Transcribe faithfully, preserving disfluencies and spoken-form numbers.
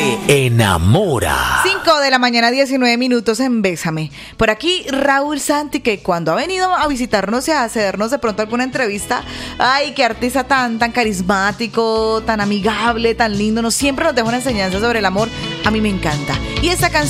te enamora. cinco de la mañana, diecinueve minutos en Bésame. Por aquí Raúl Santi, que cuando ha venido a visitarnos y a cedernos de pronto alguna entrevista, ay, qué artista tan, tan carismático, tan amigable, tan lindo, nos siempre nos deja una enseñanza sobre el amor. A mí me encanta. Y esta canción